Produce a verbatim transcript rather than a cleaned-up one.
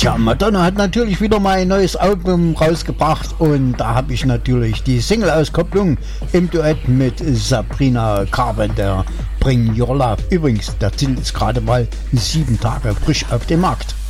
Tja, Madonna hat natürlich wieder mal ein neues Album rausgebracht und da habe ich natürlich die Single-Auskopplung im Duett mit Sabrina Carpenter, Bring Your Love. Übrigens, der Titel ist gerade mal sieben Tage frisch auf dem Markt.